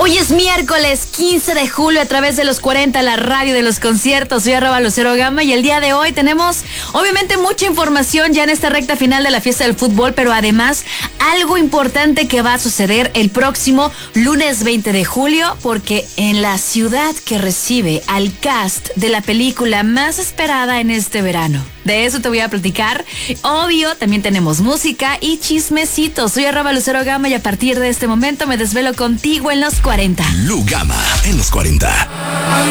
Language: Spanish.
Hoy es miércoles 15 de julio a través de los 40, la radio de los conciertos. Soy @LuceroGama y el día de hoy tenemos obviamente mucha información ya en esta recta final de la fiesta del fútbol, pero además algo importante que va a suceder el próximo lunes 20 de julio, porque en la ciudad que recibe al cast de la película más esperada en este verano. De eso te voy a platicar. Obvio, también tenemos música y chismecitos. Soy @LuceroGama y a partir de este momento me desvelo contigo en los 40. Lu Gama en los 40.